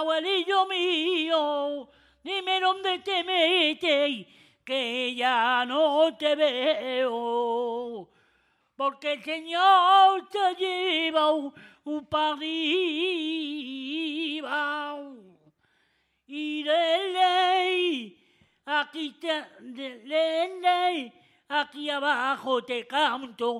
abuelillo mío, dime dónde te metes, que ya no te veo. Porque el Señor te lleva para arriba. Y de ley, aquí abajo te canto